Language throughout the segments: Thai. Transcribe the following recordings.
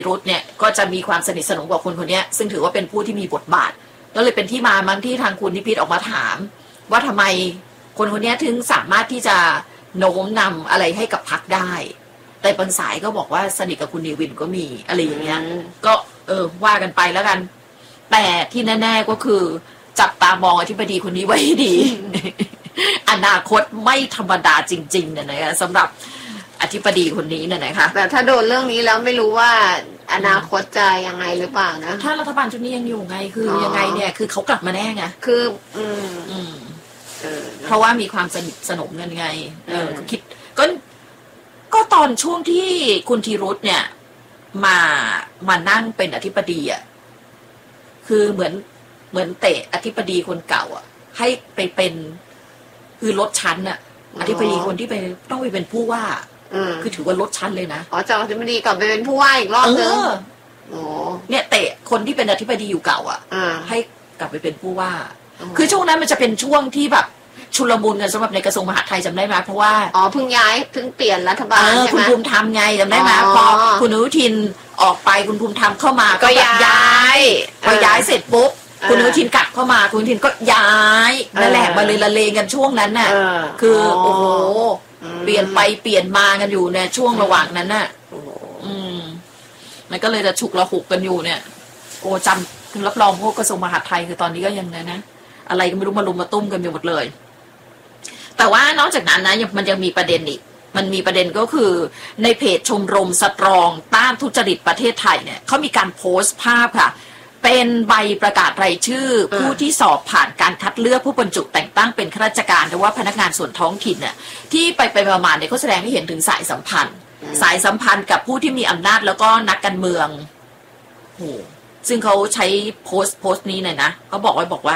รุธเนี่ยก็จะมีความสนิทสนมกับคนคนนี้ซึ่งถือว่าเป็นผู้ที่มีบทบาทก็เลยเป็นที่มามั้งที่ทางคุณนิพิษออกมาถามว่าทำไมคนคนนี้ถึงสามารถที่จะโน้มนำอะไรให้กับพรรคได้แต่บางสายก็บอกว่าสนิทกับคุณเนวินก็มีอะไรอย่างเงี้ยก็ว่ากันไปแล้วกันแต่ที่แน่ๆก็คือจับตามองอธิบดีคนนี้ไว้ดี อนาคตไม่ธรรมดาจริงๆเนี่ยนะคะสำหรับอธิบดีคนนี้เนี่ยนะคะแต่ถ้าโดนเรื่องนี้แล้วไม่รู้ว่าอนาคตจะยังไงหรือเปล่านะถ้ารัฐบาลชุดนี้ยังอยู่ไงคือยังไงเนี่ยคือเขากลับมาแน่ไงคือเพราะว่ามีความสนิทสนมกันไงคิดก็ตอนช่วงที่คุณธีรุธเนี่ยมานั่งเป็นอธิบดีอ่ะคือเหมือนเตะอธิบดีคนเก่าอ่ะให้ไปเป็นคือลดชั้นอ่ะอธิบดีคนที่ไปต้องไปเป็นผู้ว่าคือถือว่าลดชั้นเลยนะจากอธิบดีกลับไปเป็นผู้ว่าอีกรอบนึงเนี่ยเตะคนที่เป็นอธิบดีอยู่เก่าอ่ะให้กลับไปเป็นผู้ว่าคือช่วงนั้นมันจะเป็นช่วงที่แบบชุลมุนกันสำหรับในกระทรวงมหาดไทยจำได้ไหมเพราะว่าเพิ่งเปลี่ยนรัฐบาลใช่ไหมคุณภูมิธรรมไงจำได้ไหมพอคุณอนุทินออกไปคุณภูมิธรรมเข้ามาก็ย้ายพอย้ายเสร็จปุ๊บคุณอนุทินกลับเข้ามาคุณอนุทินก็ย้ายนั่นแหละมาเลยละเลงกันช่วงนั้นน่ะคือโอ้โหเปลี่ยนไปเปลี่ยนมากันอยู่ในช่วงระหว่างนั้นน่ะมันก็เลยจะฉุกระหุกกันอยู่เนี่ยโอ้จำคือรับรองพวกกระทรวงมหาดไทยคือตอนนี้ก็ยังนะอะไรก็ไม่รู้มาลุมมาตุ้มกันไปหมดเลยแต่ว่านอกจากนั้นนะมันยังมีประเด็นอีกมันมีประเด็นก็คือในเพจชมรมสตรองต้านทุจริตประเทศไทยเนี่ยเขามีการโพสต์ภาพค่ะเป็นใบประกาศรายชื่อผู้ที่สอบผ่านการคัดเลือกผู้บรรจุแต่งตั้งเป็นข้าราชการหรือว่าพนักงานส่วนท้องถิ่นเนี่ยที่ไปประมาณเนี่ยเขาแสดงให้เห็นถึงสายสัมพันธ์กับผู้ที่มีอำนาจแล้วก็นักการเมืองโอ้ซึ่งเขาใช้โพสต์นี้เลยนะเขาบอกว่า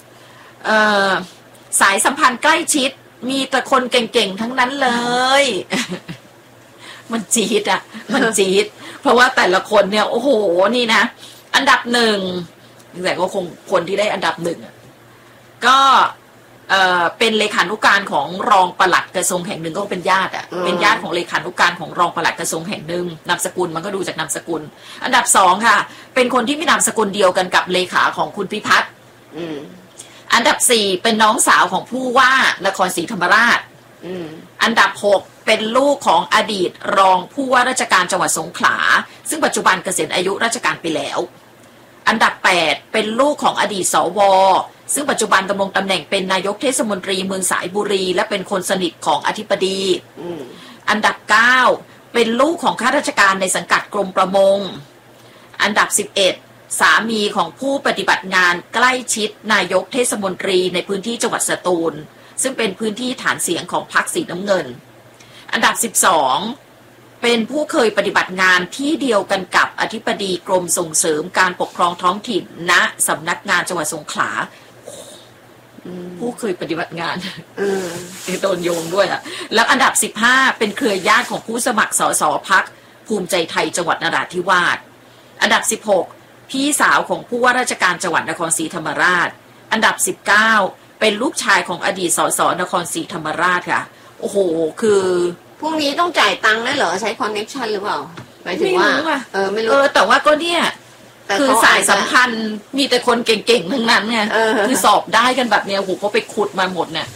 สายสัมพันธ์ใกล้ชิดมีแต่คนเก่งๆทั้งนั้นเลย มันจี๊ดมันจี๊ดเพราะว่าแต่ละคนเนี่ยโอ้โหนี่นะอันดับหนึ่งแต่ก็คงคนที่ได้อันดับหนึ่งก็เป็นเลขานุการของรองปลัดกระทรวงแห่งหนึ่งก็เป็นญาติเป็นญาติของเลขานุการของรองปลัดกระทรวงแห่งหนึ่งนามสกุลมันก็ดูจากนามสกุลอันดับสองค่ะเป็นคนที่มีนามสกุลเดียวกันกับเลขาของคุณพิพัฒน์อันดับสี่เป็นน้องสาวของผู้ว่านครศรีธรรมราชอันดับหกเป็นลูกของอดีตรองผู้ว่าราชการจังหวัดสงขลาซึ่งปัจจุบันเกษียณอายุราชการไปแล้วอันดับแปดเป็นลูกของอดีตสวซึ่งปัจจุบันดำรงตำแหน่งเป็นนายกเทศมนตรีเมืองสายบุรีและเป็นคนสนิทของอธิบดีอันดับเก้าเป็นลูกของข้าราชการในสังกัดกรมประมงอันดับ11สามีของผู้ปฏิบัติงานใกล้ชิดนายกเทศมนตรีในพื้นที่จังหวัดสตูลซึ่งเป็นพื้นที่ฐานเสียงของพรรคสีน้ำเงินอันดับ12เป็นผู้เคยปฏิบัติงานที่เดียวกันกับอธิบดีกรมส่งเสริมการปกครองท้องถิ่นณสำนักงานจังหวัดสงขลาผู้เคยปฏิบัติงานโดนโยงด้วยแล้วอันดับ15เป็นเครือญาติของผู้สมัครสสพรรคภูมิใจไทยจังหวัดนราธิวาสอันดับ16พี่สาวของผู้ว่าราชการจังหวัดนครศรีธรรมราชอันดับ19เป็นลูกชายของอดีตสสนครศรีธรรมราชค่ะโอ้โหคือพวกนี้ต้องจ่ายตังค์ได้เหรอใช้คอนเนคชั่นหรือเปล่าหมายถึงว่าไม่รู้แต่ว่าก็เนี่ยคือสายสัมพันธ์มีแต่คนเก่งๆทั้งนั้นไงคือสอบได้กันแบบเนี้ยโอ้โหเขาไปขุดมาหมดเนี่ย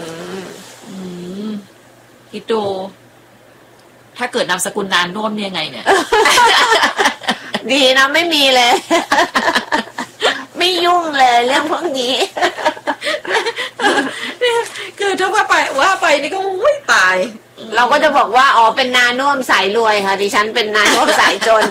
คิดดูถ้าเกิดนามสกุลนานโน้มเนี่ยไงเนี่ยดีนะไม่มีเลย ไม่ยุ่งเลยเรื่องพวกนี้คือถ้าว่าไปนี่ก็ไม่ตายเราก็จะบอกว่าเป็นนาโน้มสายรวยค่ะดิฉันเป็นนาโน้มสายจน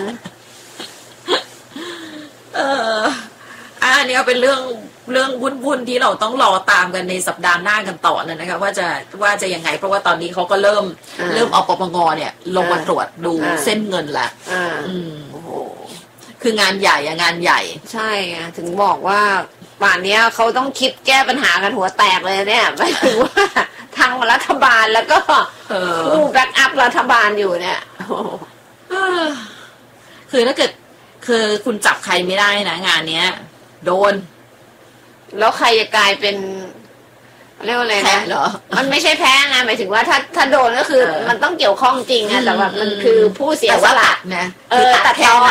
อันนี้เป็นเรื่องวุ่นที่เราต้องรอตามกันในสัปดาห์หน้ากันต่อนะคะว่าจะยังไงเพราะว่าตอนนี้เขาก็เริ่มอปปงเนี่ยลงมาตรวจดูเส้นเงินละโอ้โหคืองานใหญ่งานใหญ่ใช่ถึงบอกว่าป่านนี้เขาต้องคิดแก้ปัญหากันหัวแตกเลยเนี่ยหมายถึงว่าทางรัฐบาลแล้วก็ผู้แบ็กอัพรัฐบาลอยู่เนี่ยคือถ้าเกิดคือคุณจับใครไม่ได้นะงานเนี้ยโดนแล้วใครจะกลายเป็นเรียกว่าอะไรแพ้นะเหรอมันไม่ใช่แพ้ไงหมายถึงว่าถ้าโดนก็คือ มันต้องเกี่ยวข้องจริงอะแต่แบบมันคือผู้เสียแต่สว่าละตัดนะตัดแค่ตอน